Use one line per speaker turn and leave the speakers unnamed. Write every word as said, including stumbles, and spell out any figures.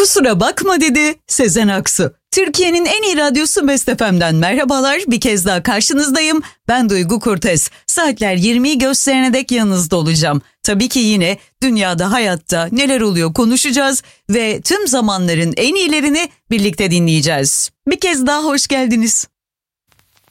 Kusura bakma dedi Sezen Aksu. Türkiye'nin en iyi radyosu Best F M'den merhabalar. Bir kez daha karşınızdayım. Ben Duygu Kurtes. Saatler yirmiyi gösterene dek yanınızda olacağım. Tabii ki yine dünyada, hayatta neler oluyor konuşacağız ve tüm zamanların en iyilerini birlikte dinleyeceğiz. Bir kez daha hoş geldiniz.